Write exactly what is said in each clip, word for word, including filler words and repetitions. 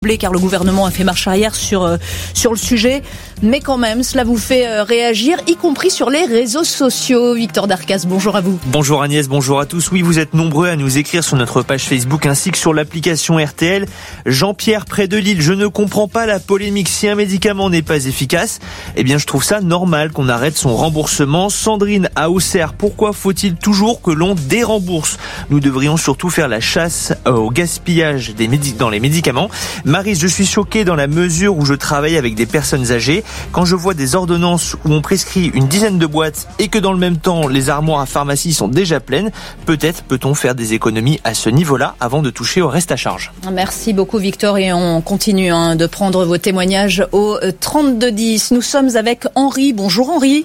Car le gouvernement a fait marche arrière sur euh, sur le sujet, mais quand même cela vous fait euh, réagir, y compris sur les réseaux sociaux. Victor Darcas, bonjour à vous. Bonjour Agnès, bonjour à tous. Oui, vous êtes nombreux à nous écrire sur notre page Facebook ainsi que sur l'application R T L. Jean-Pierre près de Lille, je ne comprends pas la polémique. Si un médicament n'est pas efficace, eh bien je trouve ça normal qu'on arrête son remboursement. Sandrine à Auxerre, pourquoi faut-il toujours que l'on dérembourse ? Nous devrions surtout faire la chasse au gaspillage des médi- dans les médicaments. Marie, je suis choquée dans la mesure où je travaille avec des personnes âgées. Quand je vois des ordonnances où on prescrit une dizaine de boîtes et que dans le même temps, les armoires à pharmacie sont déjà pleines, peut-être peut-on faire des économies à ce niveau-là avant de toucher au reste à charge. Merci beaucoup Victor et on continue hein, de prendre vos témoignages au trente-deux dix. Nous sommes avec Henri. Bonjour Henri.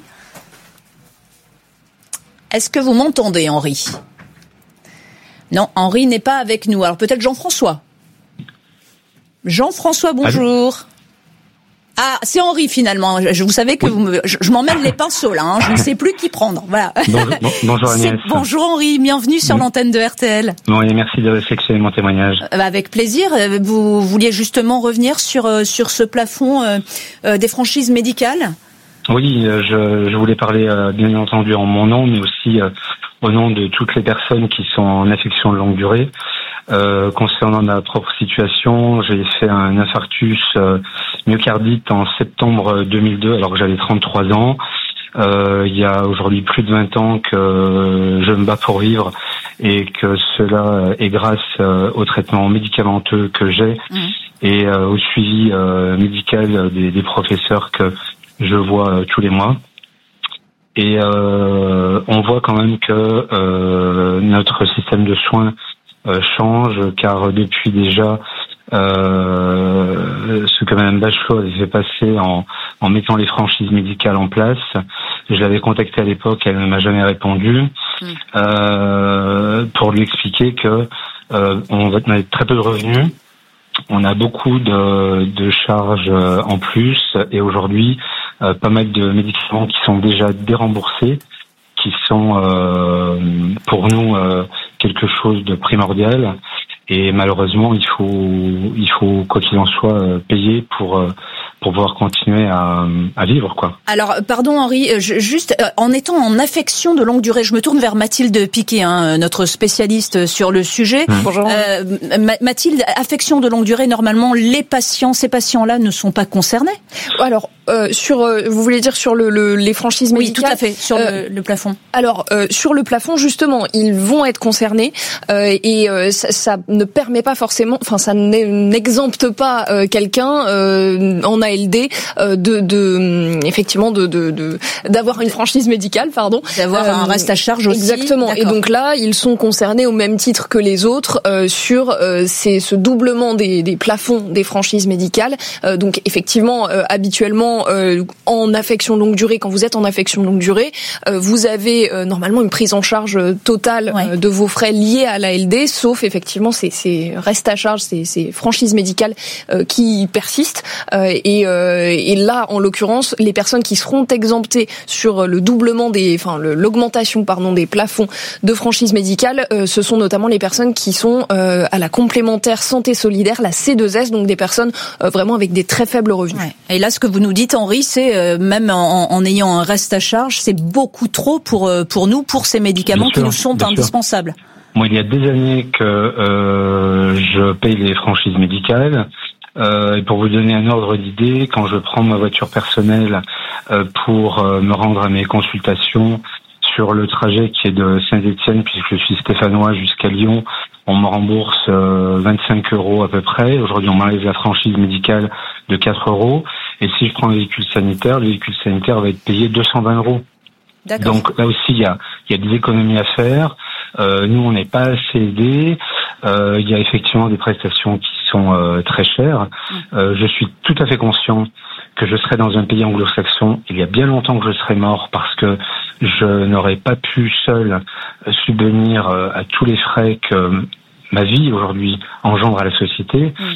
Est-ce que vous m'entendez Henri ? Non, Henri n'est pas avec nous. Alors peut-être Jean-François. Jean-François, bonjour. Ah, c'est Henri finalement. Je, vous savez que vous me, je, je m'emmène les pinceaux là. Hein. Je ne sais plus qui prendre. Voilà. Bonjour, bon, bonjour Agnès. Bonjour Henri, bienvenue sur oui. l'antenne de R T L. Bon, et merci de sélectionner mon témoignage. Avec plaisir. Vous vouliez justement revenir sur sur ce plafond euh, des franchises médicales ? Oui, je, je voulais parler euh, bien entendu en mon nom, mais aussi euh, au nom de toutes les personnes qui sont en affection de longue durée. Euh, concernant ma propre situation, j'ai fait un infarctus euh, myocardite en septembre deux mille deux, alors que j'avais trente-trois ans. Euh, il y a aujourd'hui plus de vingt ans que euh, je me bats pour vivre et que cela est grâce euh, au traitement médicamenteux que j'ai mmh. et euh, au suivi euh, médical des, des professeurs que je vois euh, tous les mois. Et euh, on voit quand même que euh, notre système de soins Euh, change, car depuis déjà euh, ce que Mme Bachelot avait fait passer en, en mettant les franchises médicales en place, je l'avais contactée à l'époque, elle ne m'a jamais répondu, mmh. euh, pour lui expliquer que euh, on a très peu de revenus, on a beaucoup de, de charges en plus, et aujourd'hui euh, pas mal de médicaments qui sont déjà déremboursés, qui sont euh, pour nous euh, quelque chose de primordial, et malheureusement il faut il faut quoi qu'il en soit euh, payer pour euh, pour pouvoir continuer à, à vivre quoi. Alors pardon Henri, je, juste euh, en étant en affection de longue durée, je me tourne vers Mathilde Piquet, hein, notre spécialiste sur le sujet. Mmh. Bonjour. Euh, Mathilde, affection de longue durée, normalement les patients, ces patients-là ne sont pas concernés. Alors euh, sur, euh, vous voulez dire sur le, le les franchises médicales ? Oui, tout à fait, sur euh, le, le plafond. Alors euh, sur le plafond justement, ils vont être concernés euh, et euh, ça, ça ne permet pas forcément, enfin ça n'exempte pas euh, quelqu'un euh, en A L D euh, de, de effectivement de, de, de d'avoir une franchise médicale, pardon, d'avoir euh, un reste à charge aussi. Exactement. D'accord. Et donc là, ils sont concernés au même titre que les autres euh, sur euh, c'est ce doublement des, des plafonds des franchises médicales. Euh, donc effectivement, euh, habituellement euh, en affection longue durée, quand vous êtes en affection longue durée, euh, vous avez euh, normalement une prise en charge totale ouais. euh, de vos frais liés à l'A L D, sauf effectivement ces, ces restes à charge, ces, ces franchises médicales euh, qui persistent. Euh, et, euh, et là, en l'occurrence, les personnes qui seront exemptées sur le doublement des, enfin le, l'augmentation pardon des plafonds de franchise médicale, euh, ce sont notamment les personnes qui sont euh, à la complémentaire santé solidaire, la C deux S, donc des personnes euh, vraiment avec des très faibles revenus. Ouais. Et là, ce que vous nous dites, Henri, c'est euh, même en, en ayant un reste à charge, c'est beaucoup trop pour euh, pour nous, pour ces médicaments bien qui sûr, nous sont indispensables. Sûr. Moi, il y a des années que euh, je paye les franchises médicales. Euh, et pour vous donner un ordre d'idée, quand je prends ma voiture personnelle euh, pour euh, me rendre à mes consultations sur le trajet qui est de Saint-Étienne, puisque je suis stéphanois, jusqu'à Lyon, on me rembourse euh, vingt-cinq euros à peu près. Aujourd'hui, on m'enlève la franchise médicale de quatre euros. Et si je prends le véhicule sanitaire, le véhicule sanitaire va être payé deux cent vingt euros. D'accord. Donc là aussi, il y a, il y a des économies à faire. Euh, nous, on n'est pas assez aidés. Euh, il y a effectivement des prestations qui sont euh, très chères. Euh, je suis tout à fait conscient que je serais dans un pays anglo-saxon. Il y a bien longtemps que je serais mort parce que je n'aurais pas pu seul subvenir à tous les frais que ma vie aujourd'hui engendre à la société. Mmh.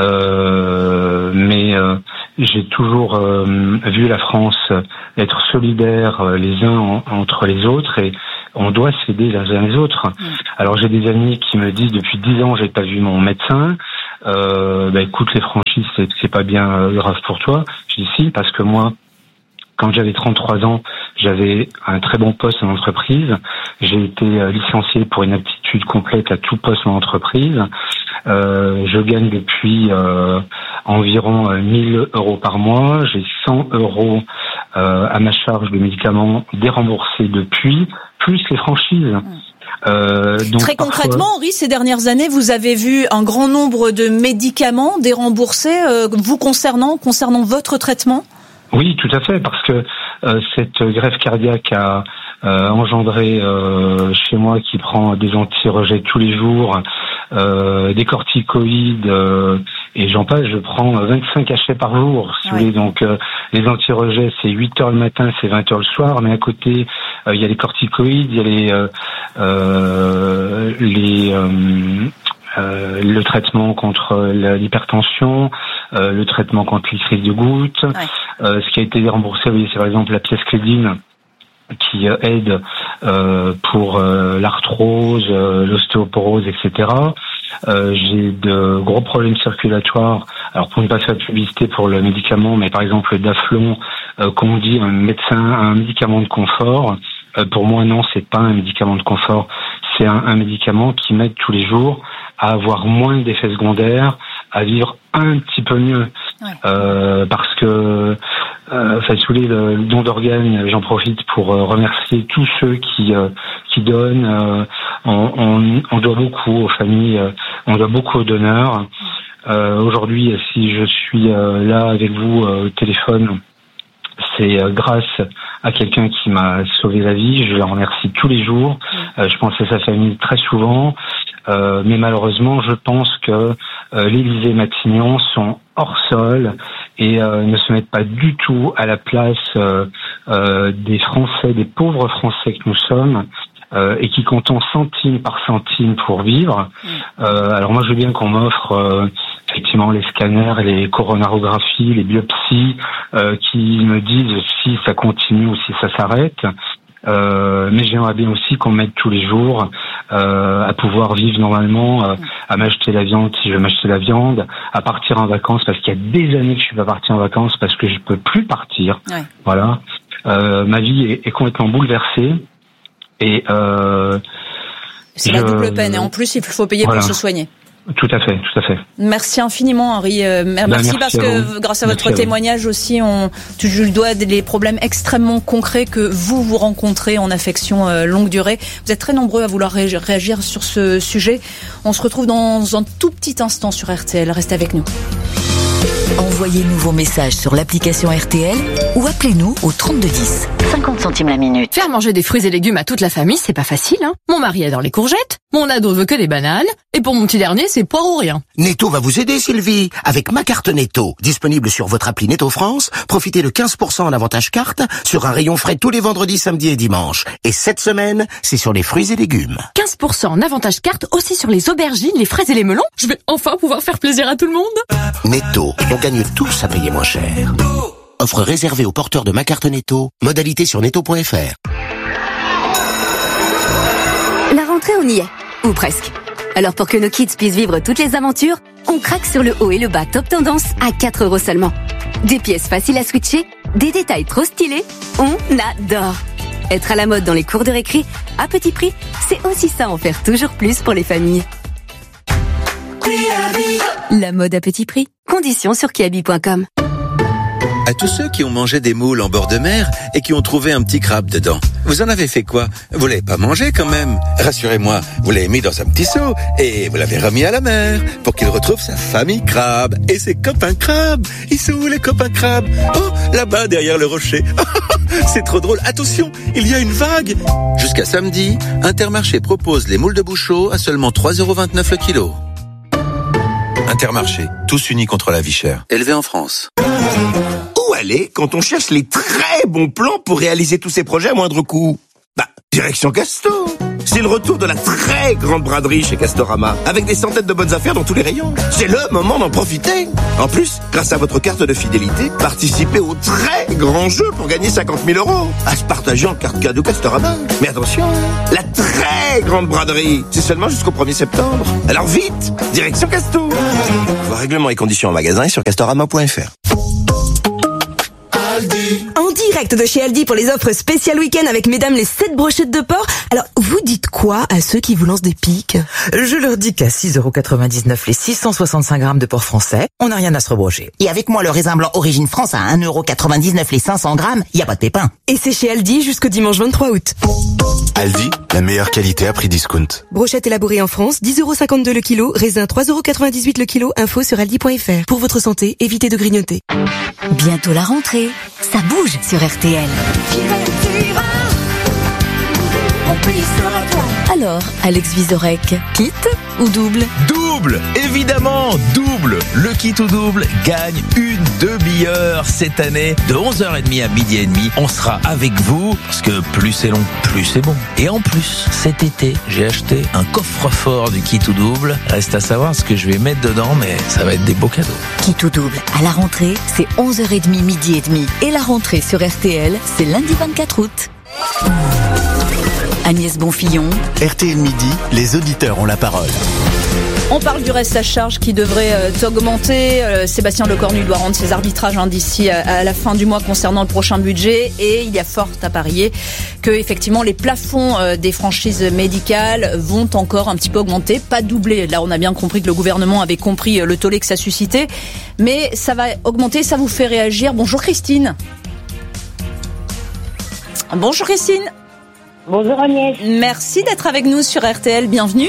Euh, mais euh, j'ai toujours euh, vu la France être solidaire les uns en, entre les autres, et on doit s'aider les uns les autres. Mmh. Alors j'ai des amis qui me disent depuis dix ans j'ai pas vu mon médecin. euh, bah écoute, les franchises, c'est, c'est pas bien euh, grave pour toi. Je dis si, parce que moi, quand j'avais trente-trois ans, j'avais un très bon poste en entreprise. J'ai été licencié pour inaptitude complète à tout poste en entreprise. Euh, je gagne depuis euh, environ mille euros par mois. J'ai cent euros euh, à ma charge de médicaments déremboursés depuis, plus les franchises. Euh, donc Très concrètement, parfois... Henri, ces dernières années, vous avez vu un grand nombre de médicaments déremboursés, euh, vous concernant, concernant votre traitement ? Oui, tout à fait, parce que euh, cette greffe cardiaque a euh, engendré euh, chez moi qui prend des anti-rejets tous les jours, euh, des corticoïdes euh, et j'en passe, je prends vingt-cinq cachets par jour. Si vous voulez. Donc euh, les anti-rejets, c'est huit heures le matin, c'est vingt heures le soir, mais à côté, euh, il y a les corticoïdes, il y a les euh, euh, les euh, Euh, le traitement contre l'hypertension, euh, le traitement contre les crises de gouttes. Ouais. Euh, ce qui a été remboursé, oui, c'est par exemple la pièce clédine qui euh, aide euh, pour euh, l'arthrose, euh, l'ostéoporose, et cetera. Euh, j'ai de gros problèmes circulatoires. Alors pour ne pas faire de publicité pour le médicament, mais par exemple le Daflon, euh, qu'on dit un médecin, un médicament de confort. Euh, pour moi, non, c'est pas un médicament de confort. C'est un, un médicament qui m'aide tous les jours à avoir moins d'effets secondaires, à vivre un petit peu mieux. Ouais. Euh, parce que, euh, enfin, sous les le, le don d'organes, j'en profite pour euh, remercier tous ceux qui euh, qui donnent. Euh, on, on, on doit beaucoup aux familles, euh, on doit beaucoup aux donneurs. Euh, aujourd'hui, si je suis euh, là avec vous euh, au téléphone, c'est euh, grâce à quelqu'un qui m'a sauvé la vie. Je le remercie tous les jours. Euh, je pense à sa famille très souvent. Euh, mais malheureusement, je pense que euh, l'Élysée Matignon sont hors sol et euh, ne se mettent pas du tout à la place euh, euh, des Français, des pauvres Français que nous sommes, euh, et qui comptent centime par centime pour vivre. Euh, alors moi, je veux bien qu'on m'offre euh, effectivement les scanners, les coronarographies, les biopsies, euh, qui me disent si ça continue ou si ça s'arrête. Euh, mais j'aimerais bien aussi qu'on m'aide tous les jours euh, à pouvoir vivre normalement, euh, à m'acheter la viande si je veux m'acheter la viande, à partir en vacances parce qu'il y a des années que je suis pas parti en vacances parce que je peux plus partir. Ouais. Voilà, euh, ma vie est, est complètement bouleversée et euh, c'est je... la double peine et en plus il faut payer voilà. pour se soigner. Tout à fait, tout à fait. Merci infiniment, Henri. Euh, merci, bah, merci parce que grâce à votre merci témoignage à aussi, on touche le doigt des problèmes extrêmement concrets que vous vous rencontrez en affection euh, longue durée. Vous êtes très nombreux à vouloir ré- réagir sur ce sujet. On se retrouve dans un tout petit instant sur R T L. Restez avec nous. Envoyez-nous vos messages sur l'application R T L ou appelez-nous au trente-deux dix. cinquante centimes la minute. Faire manger des fruits et légumes à toute la famille, c'est pas facile, hein. Mon mari adore les courgettes, mon ado veut que des bananes, et pour mon petit dernier, c'est poire ou rien. Netto va vous aider, Sylvie, avec ma carte Netto. Disponible sur votre appli Netto France, profitez de quinze pour cent en avantage carte sur un rayon frais tous les vendredis, samedis et dimanches. Et cette semaine, c'est sur les fruits et légumes. quinze pour cent en avantage carte aussi sur les aubergines, les fraises et les melons. Je vais enfin pouvoir faire plaisir à tout le monde. Netto, on gagne tous à payer moins cher. Offre réservée aux porteurs de ma carte Netto. Modalité sur netto point f r. La rentrée, on y est. Ou presque. Alors pour que nos kids puissent vivre toutes les aventures, on craque sur le haut et le bas top tendance à quatre euros seulement. Des pièces faciles à switcher, des détails trop stylés, on adore. Être à la mode dans les cours de récré, à petit prix, c'est aussi ça en faire toujours plus pour les familles. La mode à petit prix. Conditions sur kiabi point com. À tous ceux qui ont mangé des moules en bord de mer et qui ont trouvé un petit crabe dedans, vous en avez fait quoi? Vous l'avez pas mangé quand même? Rassurez-moi, vous l'avez mis dans un petit seau et vous l'avez remis à la mer pour qu'il retrouve sa famille crabe et ses copains crabes. Ils sont où les copains crabes? Oh, là-bas derrière le rocher. C'est trop drôle. Attention, il y a une vague. Jusqu'à samedi, Intermarché propose les moules de Bouchot à seulement trois euros vingt-neuf le kilo. Intermarché, tous unis contre la vie chère. Élevé en France. Où aller quand on cherche les très bons plans pour réaliser tous ces projets à moindre coût? Bah, direction Casto. C'est le retour de la très grande braderie chez Castorama, avec des centaines de bonnes affaires dans tous les rayons. C'est le moment d'en profiter. En plus, grâce à votre carte de fidélité, participez au très grand jeu pour gagner cinquante mille euros. À se partager en carte cadeau Castorama. Mais attention, la très grande braderie, c'est seulement jusqu'au premier septembre. Alors vite, direction Casto. Voir règlements et conditions en magasin et sur castorama point f r. En direct de chez Aldi pour les offres spéciales week-end avec mesdames les sept brochettes de porc. Alors, vous dites quoi à ceux qui vous lancent des piques? Je leur dis qu'à six euros quatre-vingt-dix-neuf les six cent soixante-cinq grammes de porc français, on n'a rien à se rebrocher. Et avec moi, le raisin blanc Origine France à un euro quatre-vingt-dix-neuf les cinq cents grammes, y a pas de pépin. Et c'est chez Aldi jusqu'au dimanche vingt-trois août. Aldi, la meilleure qualité à prix discount. Brochette élaborée en France, dix euros cinquante-deux le kilo, raisin trois euros quatre-vingt-dix-huit le kilo, info sur aldi point f r. Pour votre santé, évitez de grignoter. Bientôt la rentrée, ça bouge sur R T L. Alors, Alex Vizorek, kit ou double? Double, évidemment, double. Le kit ou double gagne une demi-heure cette année. De onze heures trente à midi et demi, on sera avec vous parce que plus c'est long, plus c'est bon. Et en plus, cet été, j'ai acheté un coffre-fort du kit ou double. Reste à savoir ce que je vais mettre dedans, mais ça va être des beaux cadeaux. Kit ou double, à la rentrée, c'est onze heures trente, midi et demi. Et la rentrée sur R T L, c'est lundi vingt-quatre août. Agnès Bonfillon. R T L Midi, les auditeurs ont la parole. On parle du reste à charge qui devrait euh, augmenter. Euh, Sébastien Lecornu doit rendre ses arbitrages hein, d'ici à, à la fin du mois concernant le prochain budget. Et il y a fort à parier que effectivement les plafonds euh, des franchises médicales vont encore un petit peu augmenter, pas doubler. Là, on a bien compris que le gouvernement avait compris euh, le tollé que ça suscitait. Mais ça va augmenter, ça vous fait réagir. Bonjour Christine. Bonjour Christine. Bonjour Agnès. Merci d'être avec nous sur R T L, bienvenue.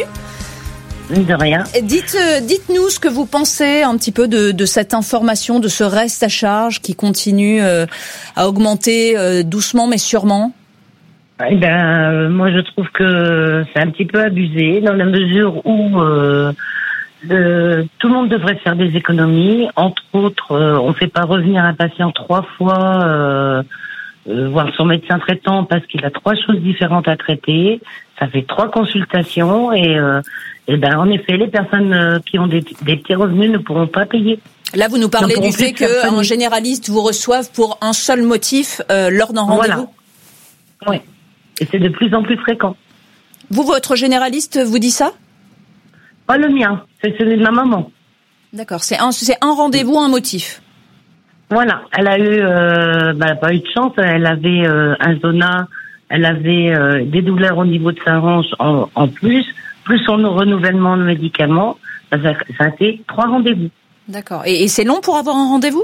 De rien. Dites, euh, dites-nous ce que vous pensez un petit peu de, de cette information, de ce reste à charge qui continue euh, à augmenter euh, doucement mais sûrement. Eh ben, euh, moi je trouve que c'est un petit peu abusé dans la mesure où euh, le, tout le monde devrait faire des économies. Entre autres, euh, on ne fait pas revenir un patient trois fois. Euh, Euh, voir son médecin traitant parce qu'il a trois choses différentes à traiter. Ça fait trois consultations et, euh, et ben en effet, les personnes euh, qui ont des, des petits revenus ne pourront pas payer. Là, vous nous parlez du fait qu'un généraliste vous reçoive pour un seul motif euh, lors d'un rendez-vous. Voilà. Oui, et c'est de plus en plus fréquent. Vous, votre généraliste vous dit ça? Pas le mien, c'est celui de ma maman. D'accord, c'est un, c'est un rendez-vous, un motif. Voilà, elle a eu, euh, bah, elle n'a pas eu de chance. Elle avait euh, un zona, elle avait euh, des douleurs au niveau de sa hanche en, en plus, plus son renouvellement de médicaments. Ça, ça a été trois rendez-vous. D'accord. Et, et c'est long pour avoir un rendez-vous?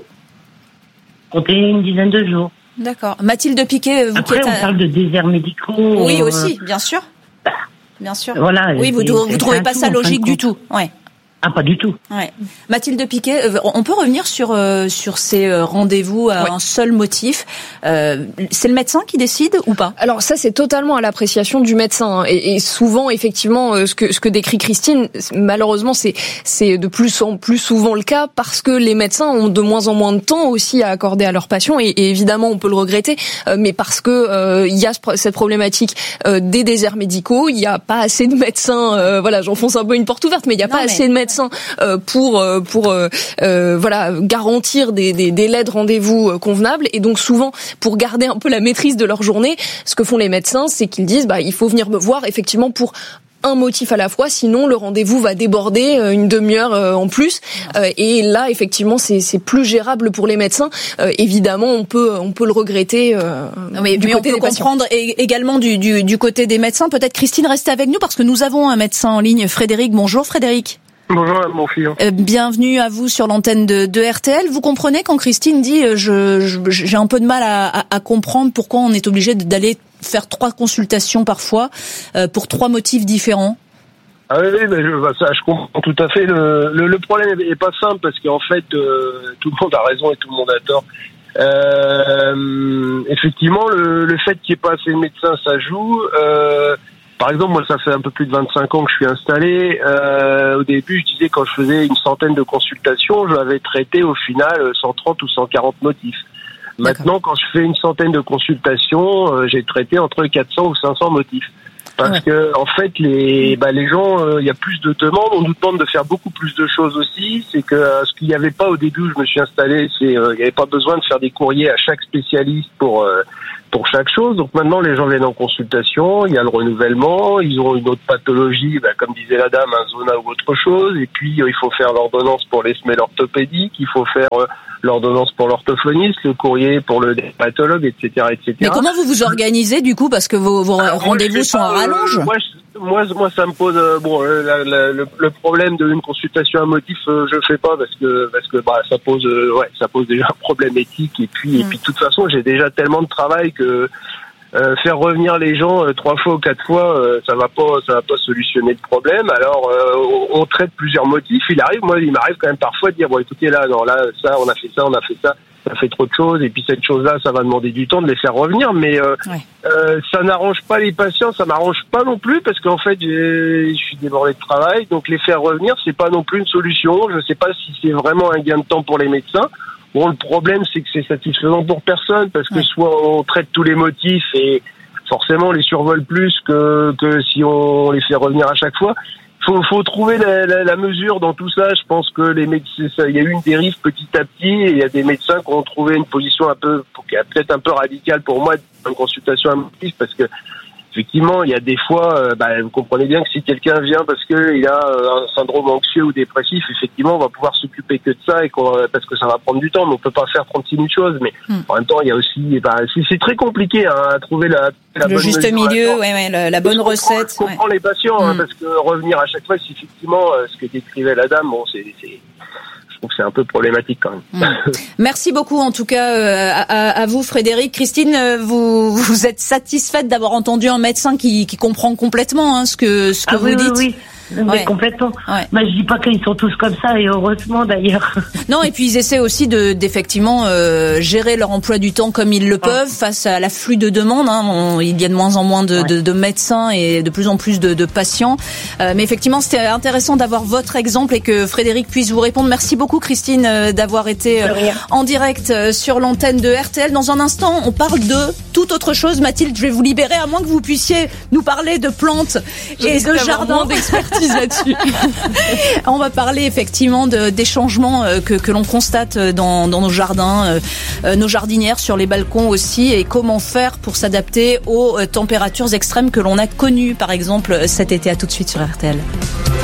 Comptez une dizaine de jours. D'accord. Mathilde Piquet, vous Après, qui êtes on à... parle de déserts médicaux. Oui, euh, aussi, bien sûr. Bah, bien sûr. Voilà. Oui, vous vous trouvez pas ça logique du tout. Ouais. Ah, pas du tout. Ouais. Mathilde Piquet, on peut revenir sur euh, sur ces rendez-vous à ouais. un seul motif. Euh, c'est le médecin qui décide ou pas? Alors ça, c'est totalement à l'appréciation du médecin. Et, et souvent, effectivement, ce que ce que décrit Christine, malheureusement, c'est c'est de plus en plus souvent le cas parce que les médecins ont de moins en moins de temps aussi à accorder à leurs patients. Et, et évidemment, on peut le regretter, euh, mais parce que euh, il y a cette problématique euh, des déserts médicaux, il y a pas assez de médecins. Euh, voilà, j'enfonce un peu une porte ouverte, mais il y a non, pas mais... assez de médecins pour pour euh, euh, voilà garantir des, des délais de rendez-vous convenables. Et donc souvent, pour garder un peu la maîtrise de leur journée, ce que font les médecins, c'est qu'ils disent bah il faut venir me voir effectivement pour un motif à la fois, sinon le rendez-vous va déborder une demi-heure en plus. Et là, effectivement, c'est, c'est plus gérable pour les médecins. Évidemment, on peut on peut le regretter. Non, mais, du mais côté on peut des comprendre patients. Également du, du du côté des médecins. Peut-être Christine, restez avec nous parce que nous avons un médecin en ligne, Frédéric. Bonjour, Frédéric. Bonjour mon fils. Euh, bienvenue à vous sur l'antenne de, de R T L. Vous comprenez quand Christine dit euh, je, je, j'ai un peu de mal à, à, à comprendre pourquoi on est obligé d'aller faire trois consultations parfois euh, pour trois motifs différents? Ah oui, oui mais je, bah, ça, je comprends tout à fait. Le, le, le problème est pas simple parce qu'en fait euh, tout le monde a raison et tout le monde a tort. Euh, effectivement, le, le fait qu'il n'y ait pas assez de médecins, ça joue. Euh, Par exemple, moi, ça fait un peu plus de vingt-cinq ans que je suis installé. Euh, au début, je disais quand je faisais une centaine de consultations, je l'avais traité au final cent trente ou cent quarante motifs. Maintenant, quand je fais une centaine de consultations, euh, j'ai traité entre quatre cents ou cinq cents motifs. Parce ouais. que en fait, les bah, les gens, il euh, y a plus de demandes. On nous demande de faire beaucoup plus de choses aussi. C'est que euh, ce qu'il n'y avait pas au début où je me suis installé, c'est il euh, n'y avait pas besoin de faire des courriers à chaque spécialiste pour euh, pour chaque chose. Donc maintenant, les gens viennent en consultation. Il y a le renouvellement. Ils ont une autre pathologie, bah, comme disait la dame, un zona ou autre chose. Et puis euh, il faut faire l'ordonnance pour les semelles orthopédiques. Il faut faire euh, l'ordonnance pour l'orthophoniste, le courrier pour le dermatologue, et cetera, et cetera. Mais comment vous vous organisez du coup, parce que vos, vos Alors, rendez-vous moi, sont à rallonge? euh, moi, je, moi, moi, ça me pose euh, bon euh, la, la, le, le problème d'une consultation à motif, euh, je fais pas parce que parce que bah ça pose euh, ouais ça pose déjà un problème éthique et puis mmh. et puis de toute façon j'ai déjà tellement de travail que Euh, faire revenir les gens euh, trois fois ou quatre fois, euh, ça va pas, ça va pas solutionner le problème. Alors, euh, on, on traite plusieurs motifs. Il arrive, moi, il m'arrive quand même parfois de dire bon, écoutez, là, non, là, ça, on a fait ça, on a fait ça, ça fait trop de choses. Et puis cette chose-là, ça va demander du temps de les faire revenir. Mais euh, ouais. euh, ça n'arrange pas les patients, ça m'arrange pas non plus parce qu'en fait, je suis débordé de travail. Donc les faire revenir, c'est pas non plus une solution. Je sais pas si c'est vraiment un gain de temps pour les médecins. Bon, le problème, c'est que c'est satisfaisant pour personne parce que ouais. soit on traite tous les motifs et forcément on les survole plus que que si on les fait revenir à chaque fois. Faut faut trouver la, la, la mesure dans tout ça. Je pense que les médecins, il y a eu une dérive petit à petit et il y a des médecins qui ont trouvé une position un peu, qui est peut-être un peu radicale pour moi, une consultation à motif parce que effectivement, il y a des fois, euh, bah, vous comprenez bien que si quelqu'un vient parce que il a euh, un syndrome anxieux ou dépressif, effectivement, on va pouvoir s'occuper que de ça et qu'on, parce que ça va prendre du temps, mais on peut pas faire trente-six mille choses. Mais mm. en même temps, il y a aussi, bah, c'est, c'est très compliqué hein, à trouver la, la le bonne juste mesure, milieu, ouais, ouais, la, la bonne je recette. Je comprends ouais. les patients, mm. hein, parce que revenir à chaque fois, c'est effectivement euh, ce que décrivait la dame. Bon, c'est, c'est donc c'est un peu problématique quand même. Mmh. Merci beaucoup en tout cas euh, à, à vous Frédéric. Christine, vous vous êtes satisfaite d'avoir entendu un médecin qui, qui comprend complètement hein, ce que ce que ah, vous oui, dites. Oui, oui. Mais ouais. complètement. Ouais. Bah, je dis pas qu'ils sont tous comme ça et heureusement d'ailleurs. Non, et puis ils essaient aussi de d'effectivement euh, gérer leur emploi du temps comme ils le peuvent ouais. face à l'afflux de demandes. Hein. On, il y a de moins en moins de, ouais. de, de médecins et de plus en plus de, de patients. Euh, mais effectivement, c'était intéressant d'avoir votre exemple et que Frédéric puisse vous répondre. Merci beaucoup Christine euh, d'avoir été euh, en direct euh, sur l'antenne de R T L. Dans un instant, on parle de toute autre chose. Mathilde, je vais vous libérer à moins que vous puissiez nous parler de plantes je et de jardins d'expertise là-dessus. On va parler effectivement de, des changements euh, que, que l'on constate dans, dans nos jardins, euh, nos jardinières sur les balcons aussi, et comment faire pour s'adapter aux euh, températures extrêmes que l'on a connues par exemple cet été. À tout de suite sur R T L.